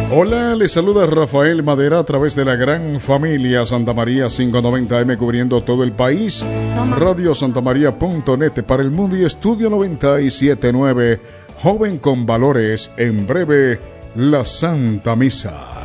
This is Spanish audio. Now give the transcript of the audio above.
Hola, les saluda Rafael Madera a través de la gran familia Santa María 590M cubriendo todo el país. RadioSantaMaría.net para el mundo y Estudio 97.9. Joven con valores, en breve, la Santa Misa.